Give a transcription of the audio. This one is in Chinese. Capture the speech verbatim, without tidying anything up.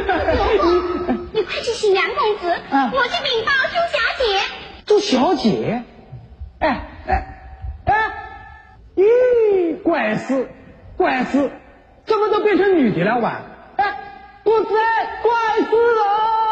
你快去请杨公子， 啊、 我去禀报朱小姐。 朱小姐，哎哎哎，咦，怪事怪事，怎么都变成女的了哇？哎，公子，怪事了！